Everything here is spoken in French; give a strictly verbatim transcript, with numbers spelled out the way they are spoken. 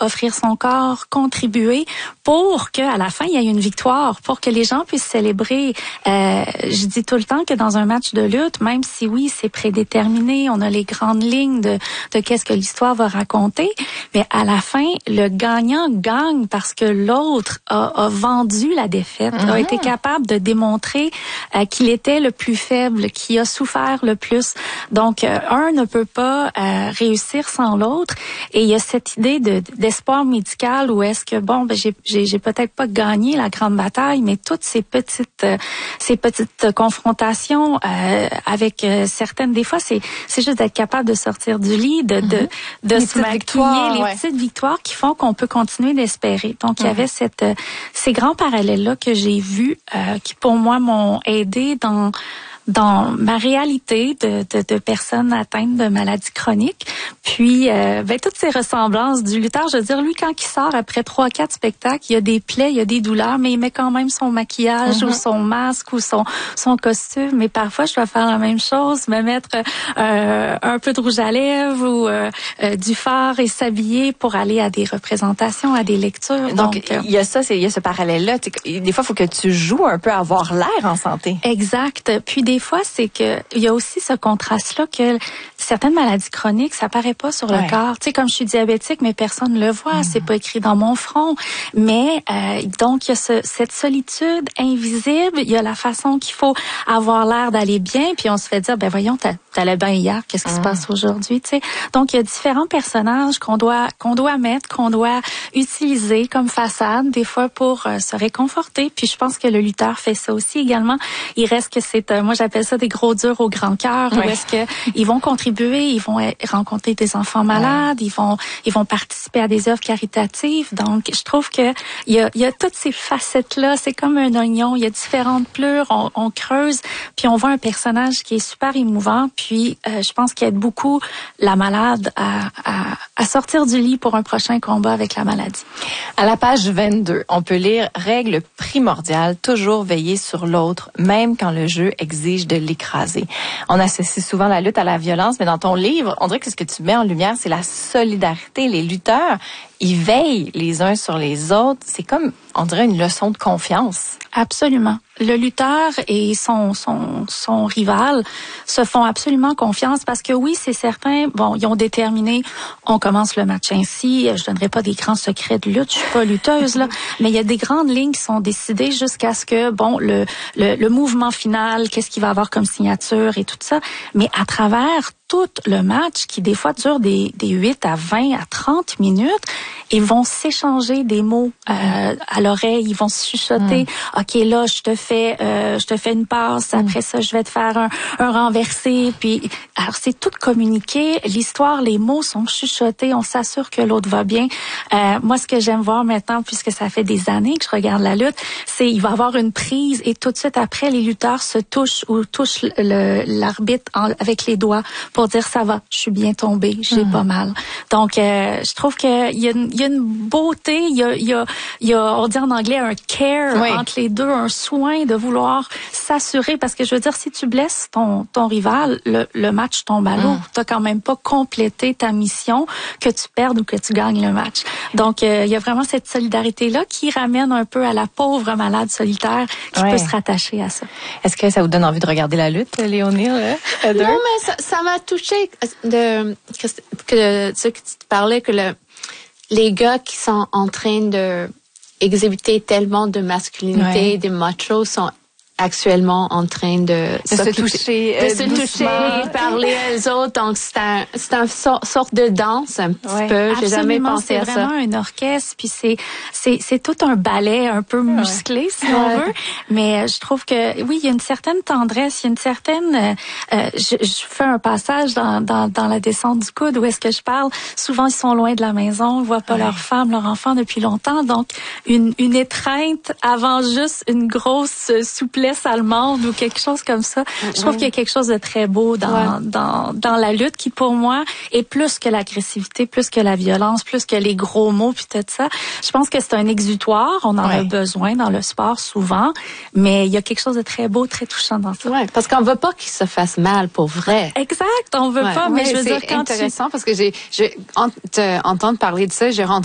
offrir son corps, contribuer pour qu'à la fin, il y ait une victoire, pour que les gens puissent célébrer. Euh, je dis tout le temps que dans un match de lutte, même si oui, c'est prédéterminé, on a les grandes lignes de, de qu'est-ce que l'histoire va raconter, mais à la fin, le gagnant gagne parce que l'autre a, a vendu la défaite, mm-hmm. a été capable de démontrer euh, qu'il était le plus faible, qui a souffert le plus. Donc, euh, un ne peut pas euh, réussir sans l'autre. Et il y a cette idée de, d'espoir médical où est-ce que, bon, ben, j'ai, j'ai, j'ai peut-être pas gagné la grande bataille, mais toutes ces petites, euh, ces petites confrontations euh, avec euh, certaines, des fois, c'est, c'est juste d'être capable de sortir du lit, de, mm-hmm. de, de se maquiller, les ouais. petites victoires qui font qu'on peut continuer d'espérer. Donc, il mm-hmm. y avait cette, euh, ces grands parallèles-là que j'ai vus, euh, qui pour moi m'ont aidé dans dans ma réalité de, de, de personnes atteintes de maladies chroniques. Puis, euh, ben, toutes ces ressemblances du lutteur, je veux dire, lui, quand il sort après trois, quatre spectacles, il y a des plaies, il y a des douleurs, mais il met quand même son maquillage mm-hmm. ou son masque ou son, son costume. Mais parfois, je dois faire la même chose, me mettre euh, un peu de rouge à lèvres ou euh, euh, du fard et s'habiller pour aller à des représentations, à des lectures. Donc, Donc euh, il y a ça, c'est, il y a ce parallèle-là. Des fois, il faut que tu joues un peu à avoir l'air en santé. Exact. Puis, des Des fois, c'est que il y a aussi ce contraste-là que certaines maladies chroniques, ça paraît pas sur le ouais. corps. Tu sais, comme je suis diabétique, mais personne ne le voit, mmh. c'est pas écrit dans mon front. Mais euh, donc il y a ce, cette solitude invisible. Il y a la façon qu'il faut avoir l'air d'aller bien, puis on se fait dire, ben voyons, t'allais bien hier, qu'est-ce qui mmh. se passe aujourd'hui, tu sais. Donc il y a différents personnages qu'on doit qu'on doit mettre, qu'on doit utiliser comme façade, des fois pour euh, se réconforter. Puis je pense que le lutteur fait ça aussi également. Il reste que c'est, euh, moi j'appelle ça des gros durs au grand cœur, oui. où est-ce que ils vont contribuer, ils vont rencontrer des enfants malades, oui. ils vont ils vont participer à des œuvres caritatives. Donc je trouve que il y a il y a toutes ces facettes là, c'est comme un oignon, il y a différentes plures, on, on creuse, puis on voit un personnage qui est super émouvant, puis euh, je pense qu'il aide beaucoup la malade à, à à sortir du lit pour un prochain combat avec la maladie. À la page vingt-deux, on peut lire règle primordiale, toujours veiller sur l'autre, même quand le jeu exige de l'écraser. On associe souvent la lutte à la violence, mais dans ton livre, on dirait que ce que tu mets en lumière, c'est la solidarité. Les lutteurs, ils veillent les uns sur les autres. C'est comme, on dirait, une leçon de confiance. Absolument. Le lutteur et son son son rival se font absolument confiance parce que oui, c'est certain, bon, ils ont déterminé, on commence le match ainsi, je donnerai pas des grands secrets de lutte, je suis pas lutteuse là, mais il y a des grandes lignes qui sont décidées jusqu'à ce que bon le le, le mouvement final, qu'est-ce qu'il va avoir comme signature et tout ça, mais à travers tout le match qui des fois dure des des huit à vingt à trente minutes, ils vont s'échanger des mots euh, à l'oreille, ils vont se chuchoter. Mm. OK, là, je te fais euh, je te fais une passe, mm. après ça, je vais te faire un, un renversé. Puis, alors, c'est tout communiqué. L'histoire, les mots sont chuchotés. On s'assure que l'autre va bien. Euh, moi, ce que j'aime voir maintenant, puisque ça fait des années que je regarde la lutte, c'est il va y avoir une prise et tout de suite après, les lutteurs se touchent ou touchent le, l'arbitre en, avec les doigts pour dire ça va, je suis bien tombé, j'ai mm. pas mal. Donc, euh, je trouve qu'il y a une, il y a une beauté, il y a, il y a, il y a, on dit en anglais un care oui. entre les deux, un soin de vouloir s'assurer, parce que je veux dire, si tu blesses ton, ton rival, le, le match tombe à l'eau. Mm. T'as quand même pas complété ta mission, que tu perdes ou que tu gagnes le match. Donc, euh, il y a vraiment cette solidarité-là qui ramène un peu à la pauvre malade solitaire qui oui. peut se rattacher à ça. Est-ce que ça vous donne envie de regarder la lutte, Léonie? Là, non, mais ça, ça m'a touché de, que, que, que tu parlais que le, les gars qui sont en train de exhiber tellement de masculinité, ouais. de machos sont actuellement en train de, de se toucher, de euh, se toucher, parler aux autres. Donc c'est un, c'est une sorte de danse un petit ouais. peu. J'ai jamais pensé à ça. C'est vraiment un orchestre, puis c'est c'est c'est tout un ballet un peu musclé ouais. si ouais. on veut. Mais je trouve que oui, il y a une certaine tendresse, il y a une certaine. Euh, je, je fais un passage dans dans dans la descente du coude où est-ce que je parle. Souvent ils sont loin de la maison, ils voient pas ouais. leur femme, leur enfant depuis longtemps. Donc une une étreinte avant juste une grosse souplesse allemande ou quelque chose comme ça. Mm-hmm. Je trouve qu'il y a quelque chose de très beau dans, ouais. dans, dans la lutte qui, pour moi, est plus que l'agressivité, plus que la violence, plus que les gros mots puis tout ça. Je pense que c'est un exutoire. On en ouais. a besoin dans le sport souvent, mais il y a quelque chose de très beau, très touchant dans ça. Ouais, parce qu'on veut pas qu'il se fasse mal pour vrai. Exact, on veut ouais. pas, mais ouais, je veux c'est dire quand intéressant tu... parce que j'ai, j'ai, en, te, entendre parler de ça, j'ai rentré